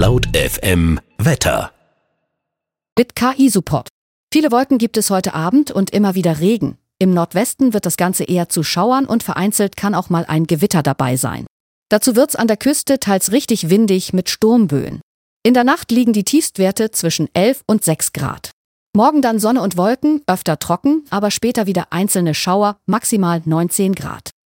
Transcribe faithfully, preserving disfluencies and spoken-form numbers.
Laut F M Wetter. Mit K I-Support. Viele Wolken gibt es heute Abend und immer wieder Regen. Im Nordwesten wird das Ganze eher zu Schauern und vereinzelt kann auch mal ein Gewitter dabei sein. Dazu wird's an der Küste teils richtig windig mit Sturmböen. In der Nacht liegen die Tiefstwerte zwischen elf und sechs Grad. Morgen dann Sonne und Wolken, öfter trocken, aber später wieder einzelne Schauer, maximal neunzehn Grad.